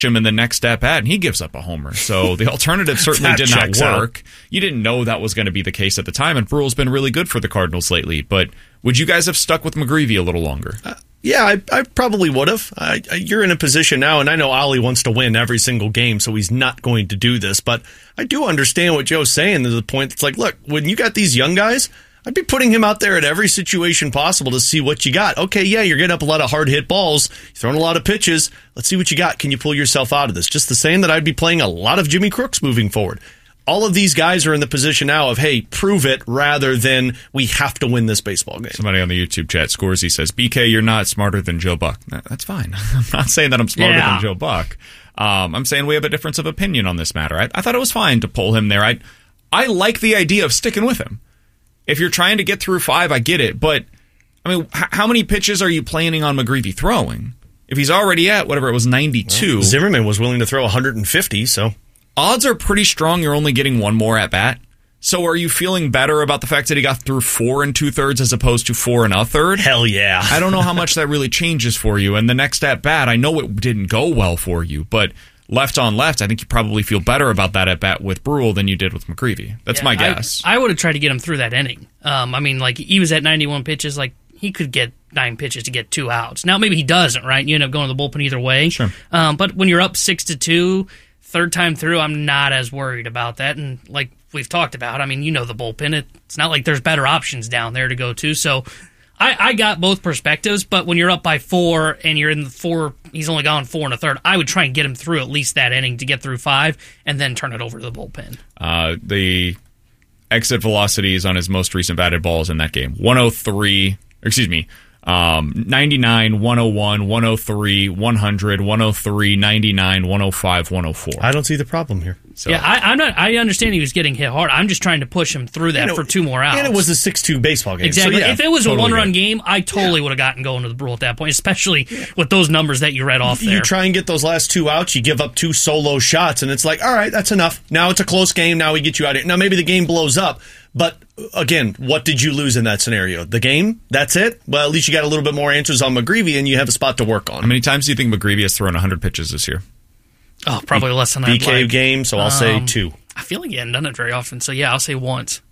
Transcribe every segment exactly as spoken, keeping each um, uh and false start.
him in the next at bat, and he gives up a homer. So the alternative certainly did not work. Out. You didn't know that was going to be the case at the time, and Brule's been really good for the Cardinals lately. But would you guys have stuck with McGreevy a little longer? Uh, yeah, I, I probably would have. I, I, you're in a position now, and I know Ollie wants to win every single game, so he's not going to do this. But I do understand what Joe's saying to the point that's like, look, when you got these young guys, I'd be putting him out there at every situation possible to see what you got. Okay, yeah, you're getting up a lot of hard-hit balls, you're throwing a lot of pitches. Let's see what you got. Can you pull yourself out of this? Just the same that I'd be playing a lot of Jimmy Crooks moving forward. All of these guys are in the position now of, hey, prove it, rather than we have to win this baseball game. Somebody on the YouTube chat, Scorsy, says, B K, you're not smarter than Joe Buck. That's fine. I'm not saying that I'm smarter yeah. than Joe Buck. Um, I'm saying we have a difference of opinion on this matter. I, I thought it was fine to pull him there. I, I like the idea of sticking with him. If you're trying to get through five, I get it. But, I mean, h- how many pitches are you planning on McGreevy throwing? If he's already at, whatever it was, ninety-two. Well, Zimmerman was willing to throw one hundred fifty, so. Odds are pretty strong you're only getting one more at bat. So are you feeling better about the fact that he got through four and two-thirds as opposed to four and a third? Hell yeah. I don't know how much that really changes for you. And the next at bat, I know it didn't go well for you, but left on left, I think you probably feel better about that at bat with Brule than you did with McGreevy. That's yeah, my guess. I, I would have tried to get him through that inning. Um, I mean, like, he was at ninety-one pitches. Like, he could get nine pitches to get two outs. Now, maybe he doesn't, right? You end up going to the bullpen either way. Sure. Um, but when you're up six to two, third time through, I'm not as worried about that. And like we've talked about, I mean, you know the bullpen. It's not like there's better options down there to go to. So I, I got both perspectives, but when you're up by four and you're in the four, he's only gone four and a third, I would try and get him through at least that inning to get through five and then turn it over to the bullpen. Uh, the exit velocities on his most recent batted balls in that game, one oh three, excuse me, Um, ninety-nine, one oh one, one oh three, one hundred, one oh three, ninety-nine, one oh five, one oh four. I don't see the problem here. So. Yeah, I, I'm not. I understand he was getting hit hard. I'm just trying to push him through that you know, for two more outs. And it was a six two baseball game. Exactly. So yeah, if it was totally a one-run good. game, I totally yeah. would have gotten going to the Brule at that point, especially yeah. with those numbers that you read off there. You try and get those last two outs, you give up two solo shots, and it's like, all right, that's enough. Now it's a close game. Now we get you out of here. Now maybe the game blows up. But, again, what did you lose in that scenario? The game? That's it? Well, at least you got a little bit more answers on McGreevy, and you have a spot to work on. How many times do you think McGreevy has thrown one hundred pitches this year? Oh, probably less than that. B K like. game, so I'll um, say two. I feel like he hadn't done it very often, so yeah, I'll say once.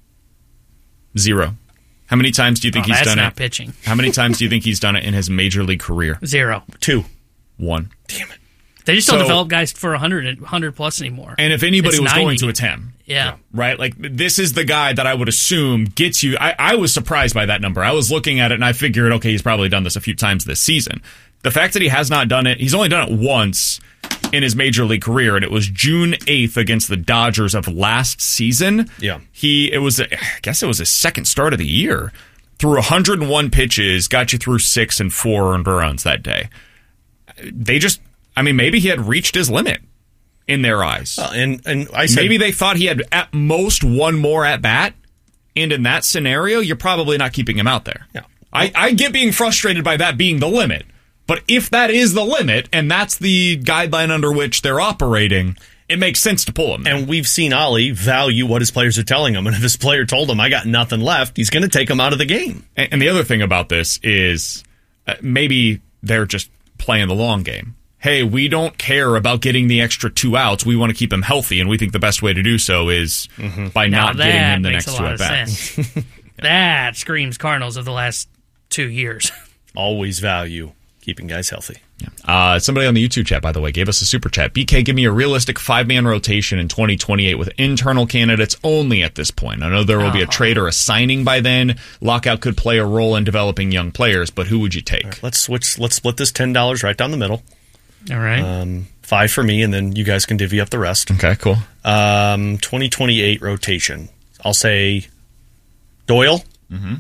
Zero. How many times do you think oh, he's done not it? Pitching. How many times do you think he's done it in his major league career? Zero. Two. One. Damn it. They just don't so, develop guys for one hundred, one hundred plus anymore. And if anybody it's was ninety. going to, it's him. Yeah. Right? Like, this is the guy that I would assume gets you. I, I was surprised by that number. I was looking at it and I figured, okay, he's probably done this a few times this season. The fact that he has not done it, he's only done it once in his major league career, and it was June eighth against the Dodgers of last season. Yeah. He, it was, I guess it was his second start of the year. Threw one hundred one pitches, got you through six and four earned runs that day. They just, I mean, maybe he had reached his limit in their eyes. Uh, and and I said, maybe they thought he had at most one more at bat, and in that scenario, you're probably not keeping him out there. Yeah. I, I get being frustrated by that being the limit, but if that is the limit and that's the guideline under which they're operating, it makes sense to pull him. And we've seen Ollie value what his players are telling him, and if his player told him, "I got nothing left," he's going to take him out of the game. And, and the other thing about this is uh, maybe they're just playing the long game. Hey, we don't care about getting the extra two outs. We want to keep him healthy, and we think the best way to do so is mm-hmm. by now not getting him the makes next a two lot at bats. Of sense. That screams Cardinals of the last two years. Always value keeping guys healthy. Yeah. Uh, somebody on the YouTube chat, by the way, gave us a super chat. B K, give me a realistic five-man rotation in twenty twenty-eight with internal candidates only at this point. I know there will oh. be a trade or a signing by then. Lockout could play a role in developing young players, but who would you take? Right, let's switch. Let's split this ten dollars right down the middle. All right. Um, five for me, and then you guys can divvy up the rest. Okay, cool. Um, twenty twenty-eight rotation. I'll say Doyle, mm-hmm.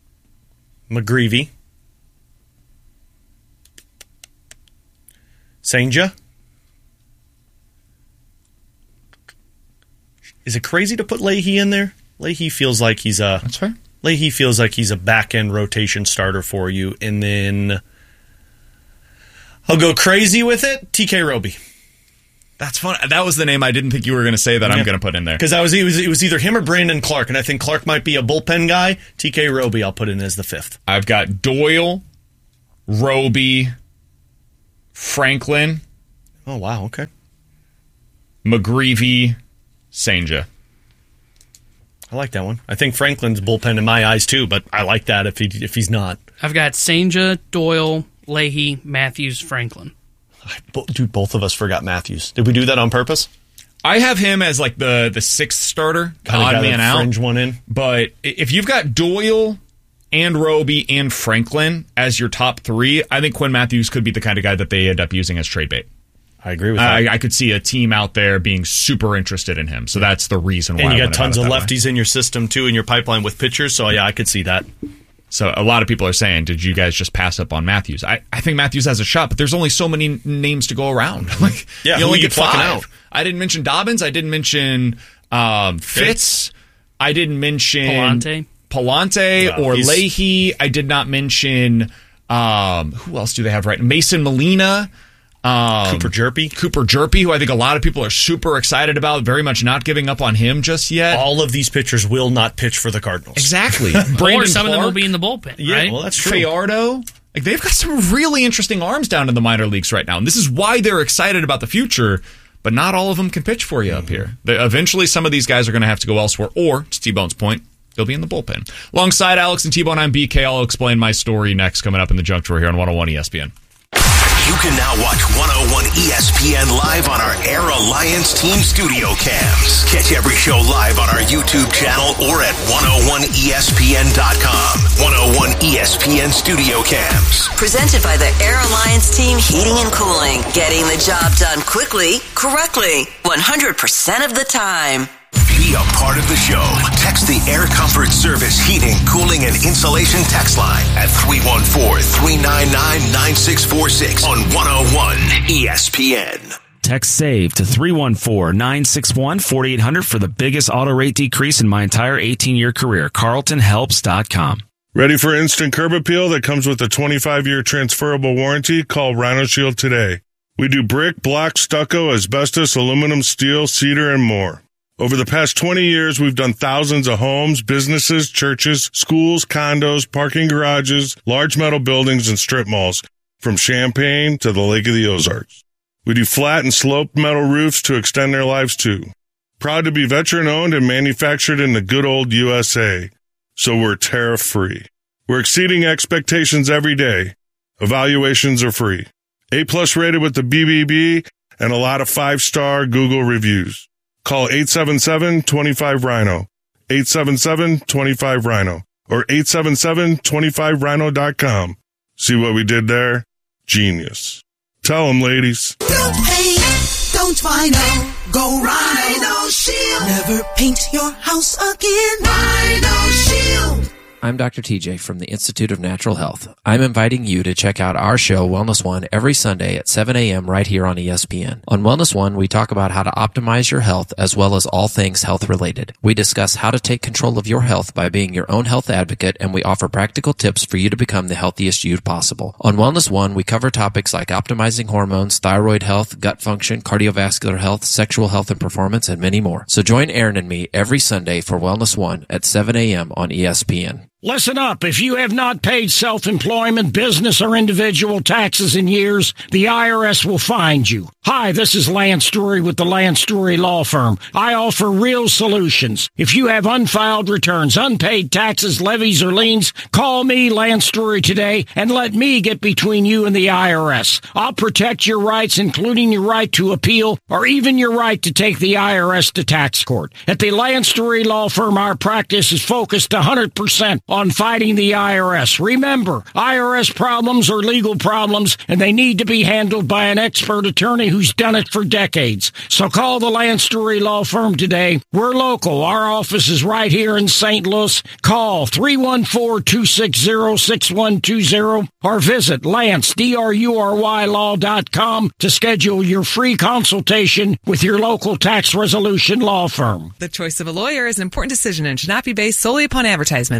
McGreevy, Senja. Is it crazy to put Leahy in there? Leahy feels like he's a. That's fair. Leahy feels like he's a back end rotation starter for you, and then I'll go crazy with it. T K Roby. That's fun. That was the name I didn't think you were going to say that yeah. I'm going to put in there. Because I was it, was it was either him or Brandon Clark, and I think Clark might be a bullpen guy. T K Roby I'll put in as the fifth. I've got Doyle, Roby, Franklin. Oh, wow. Okay. McGreevy, Senja. I like that one. I think Franklin's bullpen in my eyes too, but I like that if he if he's not. I've got Senja, Doyle, Leahy, Matthews, Franklin. Dude, both of us forgot Matthews. Did we do that on purpose? I have him as like the the sixth starter, Kind of odd got man a out. fringe one in. But if you've got Doyle and Roby and Franklin as your top three, I think Quinn Matthews could be the kind of guy that they end up using as trade bait. I agree with that. I, I could see a team out there being super interested in him. So that's the reason why. And you I got tons of way. lefties in your system too, in your pipeline with pitchers. So yeah, I could see that. So a lot of people are saying, did you guys just pass up on Matthews? I, I think Matthews has a shot, but there's only so many names to go around. Like, yeah, you only who you get five. out? I didn't mention Dobbins. I didn't mention um, Fitz. I didn't mention Palante, Palante No, or he's- Leahy. I did not mention um, who else do they have right? Mason Molina. Um, Cooper Jerpy. Cooper Jerpy, who I think a lot of people are super excited about, very much not giving up on him just yet. All of these pitchers will not pitch for the Cardinals. Exactly. or Brandon some of them Clark. will be in the bullpen, Yeah, right? well, that's true. Fajardo. Like, they've got some really interesting arms down in the minor leagues right now. And this is why they're excited about the future, but not all of them can pitch for you mm-hmm. up here. They, eventually, some of these guys are going to have to go elsewhere, or, to T-Bone's point, they'll be in the bullpen. Alongside Alex and T-Bone, I'm B K. I'll explain my story next, coming up in the Junk Drawer here on one oh one E S P N. You can now watch one oh one E S P N live on our Air Alliance team studio cams. Catch every show live on our YouTube channel or at one oh one E S P N dot com. one oh one E S P N studio cams. Presented by the Air Alliance team heating and cooling. Getting the job done quickly, correctly, one hundred percent of the time. Be a part of the show. Text the Air Comfort Service Heating, Cooling, and Insulation text line at three one four, three nine nine, nine six four six on one oh one E S P N. Text SAVE to three one four, nine six one, four eight zero zero for the biggest auto rate decrease in my entire eighteen-year career. Carlton Helps dot com. Ready for instant curb appeal that comes with a twenty-five year transferable warranty? Call Rhino Shield today. We do brick, block, stucco, asbestos, aluminum, steel, cedar, and more. Over the past twenty years, we've done thousands of homes, businesses, churches, schools, condos, parking garages, large metal buildings, and strip malls, from Champaign to the Lake of the Ozarks. We do flat and sloped metal roofs to extend their lives too. Proud to be veteran-owned and manufactured in the good old U S A, so we're tariff-free. We're exceeding expectations every day. Evaluations are free. A-plus rated with the B B B and a lot of five-star Google reviews. Call eight seven seven, two five, Rhino, eight seven seven, two five, Rhino, or eight seven seven, two five rhino dot com. See what we did there? Genius. Tell them, ladies. Don't paint, don't Rhino, go Rhino Shield. Never paint your house again. Rhino Shield. I'm Doctor T J from the Institute of Natural Health. I'm inviting you to check out our show, Wellness One, every Sunday at seven a.m. right here on E S P N. On Wellness One, we talk about how to optimize your health as well as all things health related. We discuss how to take control of your health by being your own health advocate, and we offer practical tips for you to become the healthiest you possible. On Wellness One, we cover topics like optimizing hormones, thyroid health, gut function, cardiovascular health, sexual health and performance, and many more. So join Aaron and me every Sunday for Wellness One at seven a.m. on E S P N. Listen up. If you have not paid self-employment, business, or individual taxes in years, the I R S will find you. Hi, this is Lance Story with the Lance Story Law Firm. I offer real solutions. If you have unfiled returns, unpaid taxes, levies, or liens, call me, Lance Story, today and let me get between you and the I R S. I'll protect your rights, including your right to appeal or even your right to take the I R S to tax court. At the Lance Story Law Firm, our practice is focused one hundred percent on fighting the I R S. Remember, I R S problems are legal problems, and they need to be handled by an expert attorney who's done it for decades. So call the Lance Story Law Firm today. We're local. Our office is right here in Saint Louis. Call three one four, two six zero, six one two zero or visit Lance, D R U R Y law dot com to schedule your free consultation with your local tax resolution law firm. The choice of a lawyer is an important decision and should not be based solely upon advertisements.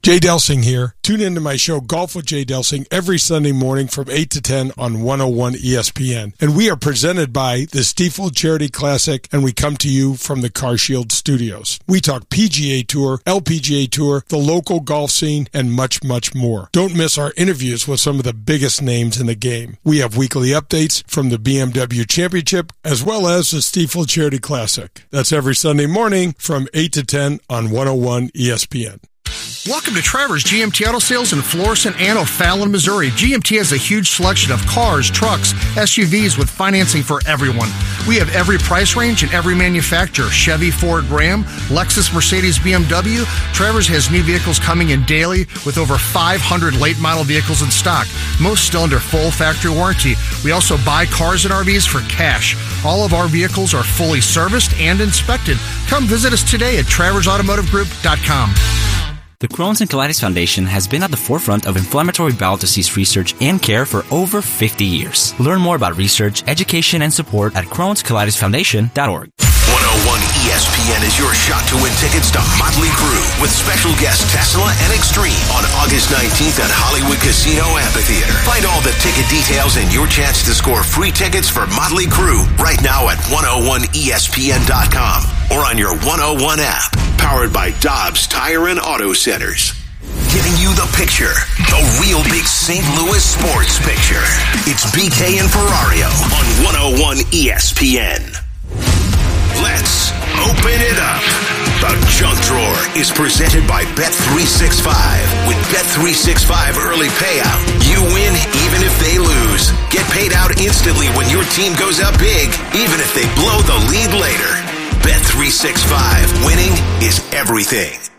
Jay Delsing here. Tune into my show Golf with Jay Delsing every Sunday morning from eight to ten on one oh one E S P N. And we are presented by the Stiefel Charity Classic, and we come to you from the CarShield Studios. We talk P G A Tour, L P G A Tour, the local golf scene, and much, much more. Don't miss our interviews with some of the biggest names in the game. We have weekly updates from the B M W Championship as well as the Stiefel Charity Classic. That's every Sunday morning from eight to ten on one oh one E S P N. Welcome to Trevor's G M T Auto Sales in Florissant and O'Fallon, Missouri. G M T has a huge selection of cars, trucks, S U Vs with financing for everyone. We have every price range and every manufacturer. Chevy, Ford, Ram, Lexus, Mercedes, B M W. Trevor's has new vehicles coming in daily with over five hundred late model vehicles in stock, most still under full factory warranty. We also buy cars and R Vs for cash. All of our vehicles are fully serviced and inspected. Come visit us today at travers automotive group dot com. The Crohn's and Colitis Foundation has been at the forefront of inflammatory bowel disease research and care for over fifty years. Learn more about research, education, and support at crohns colitis foundation dot org. one oh one E S P N is your shot to win tickets to Motley Crue with special guests Tesla and Extreme on August nineteenth at Hollywood Casino Amphitheater. Find all the ticket details and your chance to score free tickets for Motley Crue right now at one oh one E S P N dot com or on your one oh one app. Powered by Dobbs Tire and Auto Centers. Giving you the picture, the real big Saint Louis sports picture. It's B K and Ferrario on one oh one E S P N. Let's open it up. The Junk Drawer is presented by Bet three sixty-five. With Bet three sixty-five early payout, you win even if they lose. Get paid out instantly when your team goes up big, even if they blow the lead later. Bet three sixty-five. Winning is everything.